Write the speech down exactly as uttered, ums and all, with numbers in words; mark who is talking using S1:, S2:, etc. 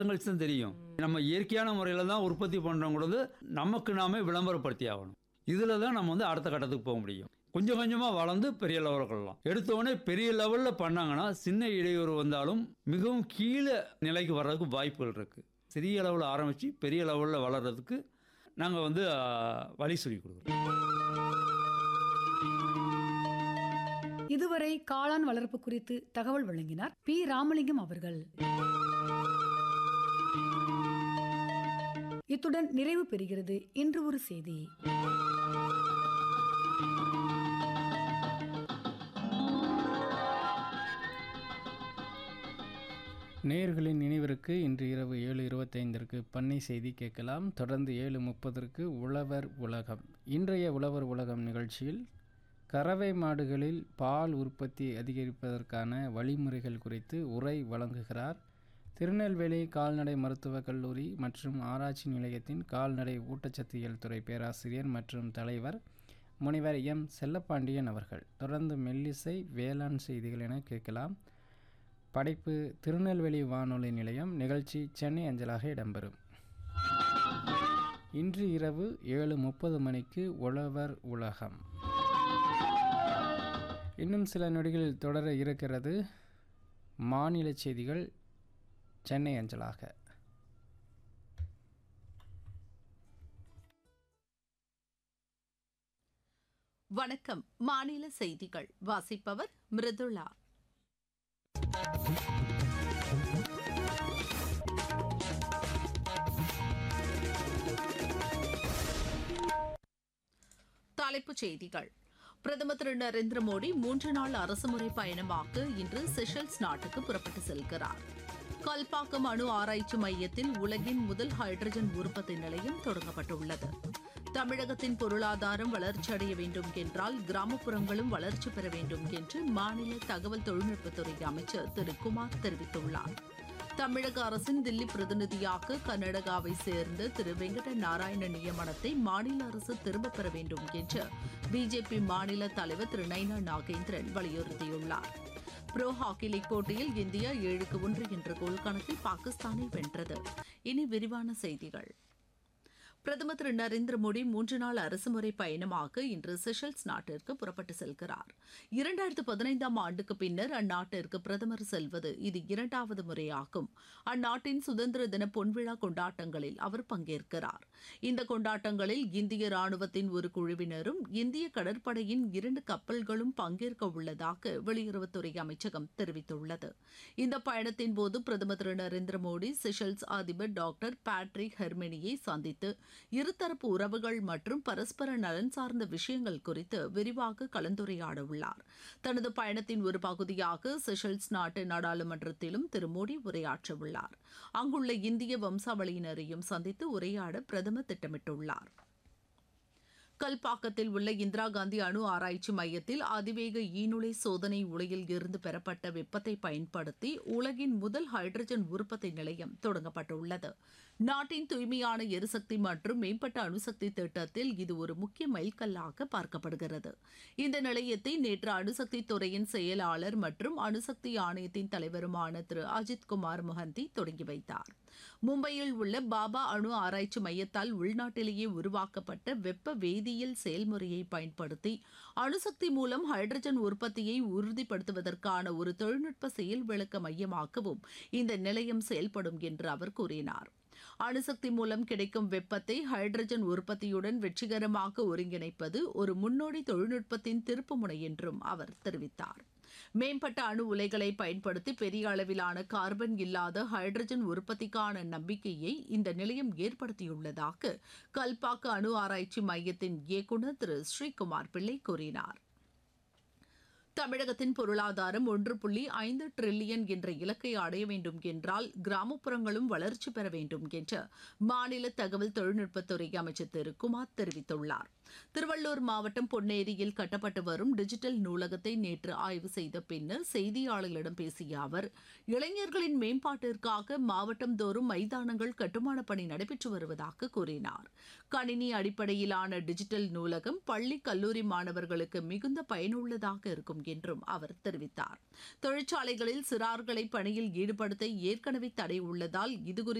S1: உங்களுக்கு தான் தெரியும். நம்ம இயற்கையான முறையில் தான் உற்பத்தி பண்ணுறோங்கிறது நமக்கு நாமே விளம்பரப்படுத்தி ஆகணும். இதில் தான் நம்ம வந்து அடுத்த கட்டத்துக்கு போக முடியும். கொஞ்சம் கொஞ்சமாக வளர்ந்து பெரிய லெவலில் கொள்ளலாம். எடுத்தோடனே பெரிய லெவலில் பண்ணாங்கன்னா சின்ன இடையூறு வந்தாலும் மிகவும் கீழே நிலைக்கு வர்றதுக்கு வாய்ப்புகள் இருக்குது. சிறிய அளவில் ஆரம்பித்து பெரிய லெவலில் வளர்கிறதுக்கு நாங்கள் வந்து ஆ, வழி சொல்லி கொடுக்குறோம்.
S2: இதுவரை காளான் வளர்ப்பு குறித்து தகவல் வழங்கினார் பி ராமலிங்கம் அவர்கள். இத்துடன் நிறைவு பெறுகிறது இன்று ஒரு செய்தி.
S3: நேயர்களின் நினைவிற்கு இன்று இரவு ஏழு இருபத்தைந்திற்கு பண்ணை செய்தி கேட்கலாம். தொடர்ந்து ஏழு முப்பதற்கு உழவர் உலகம். இன்றைய உழவர் உலகம் நிகழ்ச்சியில் கறவை மாடுகளில் பால் உற்பத்தி அதிகரிப்பதற்கான வழிமுறைகள் குறித்து உரை வழங்குகிறார் திருநெல்வேலி கால்நடை மருத்துவக் கல்லூரி மற்றும் ஆராய்ச்சி நிலையத்தின் கால்நடை ஊட்டச்சத்தியல் துறை பேராசிரியர் மற்றும் தலைவர் முனைவர் எம் செல்லப்பாண்டியன் அவர்கள். தொடர்ந்து மெல்லிசை வேளாண் செய்திகள் என கேட்கலாம். படைப்பு திருநெல்வேலி வானொலி நிலையம். நிகழ்ச்சி சென்னை அஞ்சலாக இடம்பெறும். இன்று இரவு ஏழு முப்பது மணிக்கு உழவர் உலகம். இன்னும் சில நொடிகளில் தொடர இருக்கிறது மாநில செய்திகள் சென்னை அஞ்சலாக.
S4: வணக்கம். மாநில செய்திகள் வாசிப்பவர் மிருதுளா. தலைப்புச் செய்திகள். பிரதமர் திரு நரேந்திர மோடி மூன்று நாள் அரசுமுறை பயணமாக இன்று செஷல்ஸ் நாட்டுக்கு புறப்பட்டு செல்கிறார். கல்பாக்கம் அணு ஆராய்ச்சி மையத்தில் உலகின் முதல் ஹைட்ரஜன் உற்பத்தி நிலையம் தொடங்கப்பட்டுள்ளது. தமிழகத்தின் பொருளாதாரம் வளர்ச்சியடைய வேண்டும் என்றால் கிராமப்புறங்களும் வளர்ச்சி பெற வேண்டும் என்று மாநில தகவல் தொழில்நுட்பத்துறை அமைச்சர் திரு குமார் தெரிவித்துள்ளார். தமிழக அரசின் தில்லி பிரதிநிதியாக கர்நாடகாவை சேர்ந்த திரு வெங்கட நாராயண நியமனத்தை மாநில அரசு திரும்பப் பெற வேண்டும் என்று பிஜேபி மாநில தலைவர் திரு நைனா நாகேந்திரன் வலியுறுத்தியுள்ளார். புரோ ஹாக்கி லீக் போட்டியில் இந்தியா ஏழுக்கு ஒன்று என்ற கோல் கணக்கில் பாகிஸ்தானை வென்றது. இனி விரிவான செய்திகள். பிரதமர் திரு நரேந்திர மோடி மூன்று நாள் அரசுமுறை பயணமாக இன்று செஷல்ஸ் நாட்டிற்கு புறப்பட்டு செல்கிறார். இரண்டாயிரத்து பதினைந்தாம் ஆண்டுக்கு பின்னர் அந்நாட்டிற்கு பிரதமர் செல்வது இது இரண்டாவது முறையாகும். அந்நாட்டின் சுதந்திர தின பொன்விழா கொண்டாட்டங்களில் அவர் பங்கேற்கிறார். இந்த கொண்டாட்டங்களில் இந்திய ராணுவத்தின் ஒரு குழுவினரும் இந்திய கடற்படையின் இரண்டு கப்பல்களும் பங்கேற்க உள்ளதாக வெளியுறவுத்துறை அமைச்சகம் தெரிவித்துள்ளது. இந்த பயணத்தின் போது பிரதமர் திரு நரேந்திர மோடி செஷல்ஸ் அதிபர் டாக்டர் பேட்ரிக் ஹெர்மெனியை சந்தித்து இருதரப்பு உறவுகள் மற்றும் பரஸ்பர நலன் சார்ந்த விஷயங்கள் குறித்து விரிவாக கலந்துரையாட உள்ளார். தனது பயணத்தின் ஒரு பகுதியாக செஷல்ஸ் நாட்டு நாடாளுமன்றத்திலும் திரு மோடி உரையாற்ற உள்ளார். அங்குள்ள இந்திய வம்சாவளியினரையும் சந்தித்து உரையாட பிரதமர் திட்டமிட்டுள்ளார். கல்பாக்கத்தில் உள்ள இந்திரா காந்தி அணு ஆராய்ச்சி மையத்தில் அதிவேக ஈநுழை சோதனை உலையில் இருந்து பெறப்பட்ட வெப்பத்தை பயன்படுத்தி உலகின் முதல் ஹைட்ரஜன் உற்பத்தி நிலையம் தொடங்கப்பட்டுள்ளது. நாட்டின் தூய்மையான எரிசக்தி மற்றும் மேம்பட்ட அணுசக்தி திட்டத்தில் இது ஒரு முக்கிய மைல்கல்லாக பார்க்கப்படுகிறது. இந்த நிலையத்தை நேற்று அணுசக்தி துறையின் செயலாளர் மற்றும் அணுசக்தி ஆணையத்தின் தலைவருமான திரு அஜித் குமார் மொஹந்தி தொடங்கி வைத்தார். மும்பையில் உள்ள பாபா அணு ஆராய்ச்சி மையத்தால் உள்நாட்டிலேயே உருவாக்கப்பட்ட வெப்ப வேதியியல் செயல்முறையை பயன்படுத்தி அணுசக்தி மூலம் ஹைட்ரஜன் உற்பத்தியை உறுதிப்படுத்துவதற்கான ஒரு தொழில்நுட்ப செயல் விளக்க மையமாகவும் இந்த நிலையம் செயல்படும் என்று அவர் கூறினார். அணுசக்தி மூலம் கிடைக்கும் வெப்பத்தை ஹைட்ரஜன் உற்பத்தியுடன் வெற்றிகரமாக ஒருங்கிணைப்பது ஒரு முன்னோடி தொழில்நுட்பத்தின் திருப்புமுனை என்றும் அவர் தெரிவித்தார். மேம்பட்ட அணு உலைகளை பயன்படுத்தி பெரிய அளவிலான கார்பன் இல்லாத ஹைட்ரஜன் உற்பத்திக்கான நம்பிக்கையை இந்த நிலையம் ஏற்படுத்தியுள்ளதாக கல்பாக்க அணு ஆராய்ச்சி மையத்தின் இயக்குநர் திரு ஸ்ரீகுமார் பிள்ளை கூறினார். தமிழகத்தின் பொருளாதாரம் ஒன்று புள்ளி ஐந்து டிரில்லியன் என்ற இலக்கை அடைய வேண்டும் என்றால் கிராமப்புறங்களும் வளர்ச்சி பெற வேண்டும் என்று மாநில தகவல் தொழில்நுட்பத்துறை அமைச்சர் திரு குமார் தெரிவித்துள்ளார். திருவள்ளூர் மாவட்டம் பொன்னேரியில் கட்டப்பட்டு வரும் டிஜிட்டல் நூலகத்தை நேற்று ஆய்வு செய்த பின்னர் செய்தியாளர்களிடம் பேசிய அவர், இளைஞர்களின் மேம்பாட்டிற்காக மாவட்டந்தோறும் மைதானங்கள் கட்டுமான பணி நடைபெற்று வருவதாக கூறினார். கணினி அடிப்படையிலான டிஜிட்டல் நூலகம் பள்ளி கல்லூரி மாணவர்களுக்கு மிகுந்த பயனுள்ளதாக இருக்கும் என்றும் அவர் தெரிவித்தார். தொழிற்சாலைகளில் சிறார்களை பணியில் ஈடுபடுத்த ஏற்கனவே தடை உள்ளதால் இதுகுறித்து